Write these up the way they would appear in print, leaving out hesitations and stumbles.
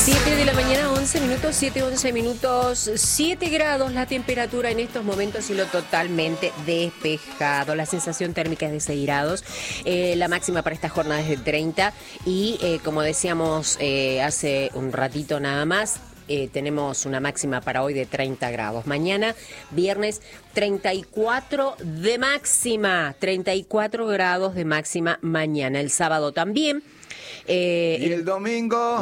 7 de la mañana, 11 minutos, 7 minutos, 7 grados la temperatura en estos momentos, cielo totalmente despejado. La sensación térmica es de 6 grados, la máxima para esta jornada es de 30 y como decíamos hace un ratito nada más, tenemos una máxima para hoy de 30 grados. Mañana, viernes, 34 de máxima, 34 grados de máxima mañana. El sábado también. ¿Y el domingo?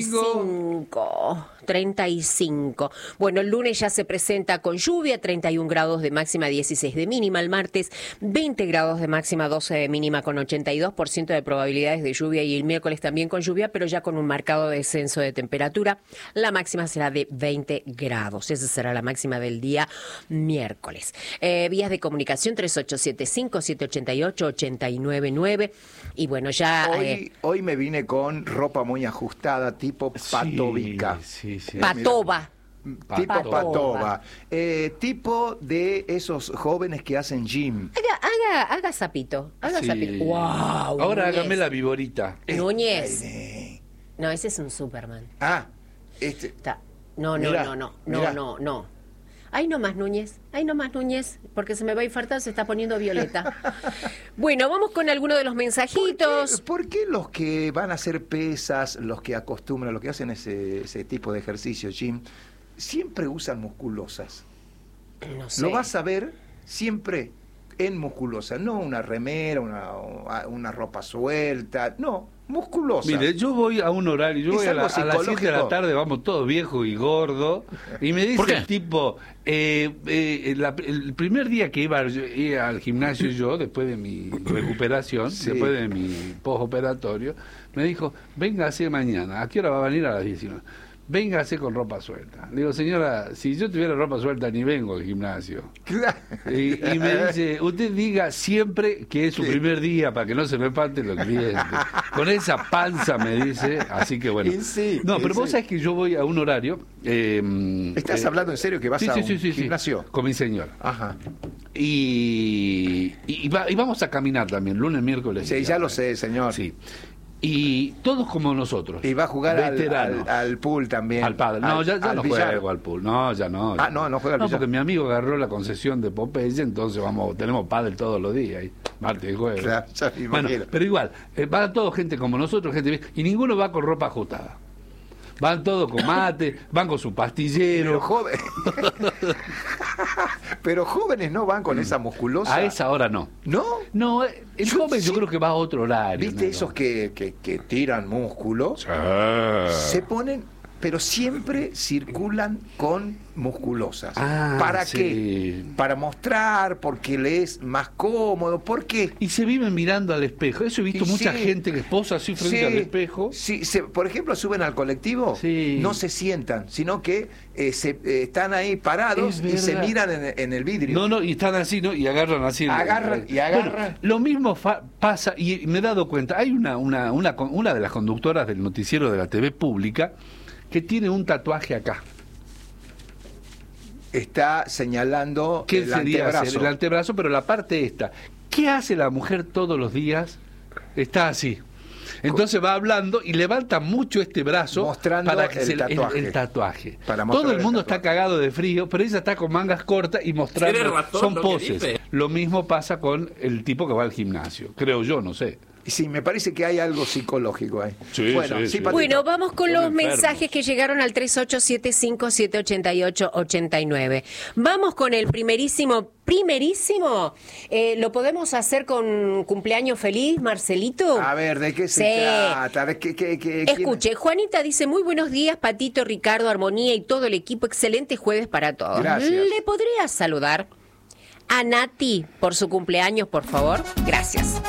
35. Bueno, el lunes ya se presenta con lluvia, 31 grados de máxima, 16 de mínima. El martes, 20 grados de máxima, 12 de mínima, con 82% de probabilidades de lluvia. Y el miércoles también con lluvia, pero ya con un marcado descenso de temperatura. La máxima será de 20 grados. Esa será la máxima del día miércoles. Vías de comunicación, 3875-788-899. Y bueno, ya... Hoy me vine con ropa muy ajustada, tipo patóvica. Sí. Patoba. Tipo patoba. Tipo de esos jóvenes que hacen gym. Haga sapito. Haga Sí. sapito. ¡Wow! Ahora Núñez. hágame la viborita. Núñez. Ay, No, ese es un Superman. Está. No. Ahí nomás, Núñez, porque se me va a infartar, se está poniendo violeta. Bueno, vamos con alguno de los mensajitos. ¿Por qué los que van a hacer pesas, los que acostumbran, los que hacen ese tipo de ejercicio, gym, siempre usan musculosas? No sé. Lo vas a ver siempre en musculosa, no una remera, una ropa suelta, no, musculosa. Mire, yo voy a un horario, yo Es voy a algo las 7 de la psicológico. tarde, vamos todos viejos y gordos, y me dice el tipo, el primer día que iba al gimnasio yo, después de mi recuperación, Sí. después de mi postoperatorio, me dijo, véngase mañana, ¿a qué hora va a venir? A las 19. Véngase con ropa suelta. Le digo, señora, si yo tuviera ropa suelta ni vengo al gimnasio. Y me dice, usted diga siempre que es su primer día para que no se me espanten los clientes. Con esa panza me dice, así que bueno. Pero vos sabés que yo voy a un horario. ¿Estás hablando en serio que vas a un gimnasio? Con mi señora. Ajá. Y vamos a caminar también, lunes, miércoles. Sí, ya lo sé, señor. Sí. Y todos como nosotros. Y va a jugar al pool también. Al pádel. No, ya no billar. juego al pool. No, ya no. No juega al billar. Porque mi amigo agarró la concesión de Popeye, entonces tenemos pádel todos los días, ahí, martes y jueves. Claro, ya me Bueno, imagino. pero igual, va todo gente como nosotros, gente bien, y ninguno va con ropa ajustada. Van todos con mate, van con su pastillero. Pero jóvenes no van con esa musculosa. A esa hora no. ¿No? No, el joven yo creo que va a otro horario. ¿Viste ¿no? esos que tiran músculo? Se ponen, pero siempre circulan con musculosas. ¿Para sí. qué? Para mostrar, porque le es más cómodo. ¿Por qué? Y se viven mirando al espejo. Eso he visto Y mucha sí. gente que posa así frente al espejo. Sí, por ejemplo, suben al colectivo, Sí. no se sientan, sino que están ahí parados Es y se verdad. miran en el vidrio. No, y están así, ¿no? Y agarran así. Agarran. Bueno, lo mismo pasa, y me he dado cuenta, hay una de las conductoras del noticiero de la TV pública que tiene un tatuaje acá. Está señalando ¿Qué el sería antebrazo. hacer? El antebrazo, pero la parte esta. ¿Qué hace la mujer todos los días? Está así. Entonces va hablando y levanta mucho este brazo Mostrando para que el tatuaje. Para mostrar todo el mundo el está tatuaje. cagado de frío, pero ella está con mangas cortas y mostrando. Tiene razón Son lo que poses. dice. Lo mismo pasa con el tipo que va al gimnasio. Creo yo, no sé. Sí, me parece que hay algo psicológico ahí. Sí, bueno, sí. Patito. Bueno, vamos con Son los enfermos. mensajes que llegaron al 3875-788-89. Vamos con el primerísimo. ¿Lo podemos hacer con cumpleaños feliz, Marcelito? A ver, ¿de qué se Sí. trata? A ver, ¿quién- Escuche, Juanita dice, muy buenos días, Patito, Ricardo, Armonía y todo el equipo. Excelente jueves para todos. Gracias. ¿Le podría saludar a Nati por su cumpleaños, por favor? Gracias.